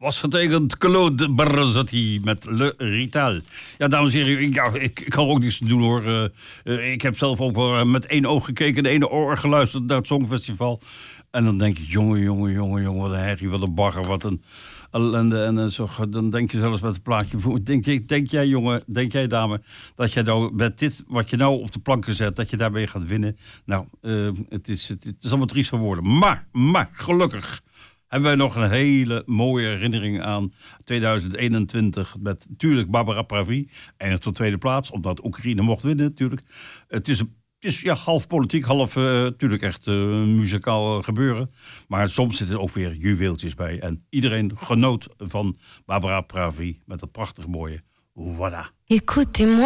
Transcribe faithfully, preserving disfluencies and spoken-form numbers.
was getekend Claude Barzotti met Le Rital. Ja, dames en heren, ik, ja, ik, ik kan ook niets doen hoor. Uh, uh, ik heb zelf ook wel met één oog gekeken, de ene oor geluisterd naar het Songfestival. En dan denk ik, jongen, jongen, jongen, jongen, wat een herrie, wat een bagger, wat een ellende. En uh, zo, dan denk je zelfs met een plaatje. Denk, denk jij, jongen, denk jij, dame, dat jij nou met dit, wat je nou op de planken zet, dat je daarmee gaat winnen? Nou, uh, het, is, het, het is allemaal triest van woorden. Maar, maar, gelukkig hebben wij nog een hele mooie herinnering aan tweeduizend eenentwintig met natuurlijk Barbara Pravi. Eindigt tot tweede plaats, omdat Oekraïne mocht winnen natuurlijk. Het is, het is ja, half politiek, half uh, natuurlijk echt uh, muzikaal uh, gebeuren. Maar soms zitten er ook weer juweeltjes bij. En iedereen genoot van Barbara Pravi met dat prachtig mooie Voilà. Écoutez-moi.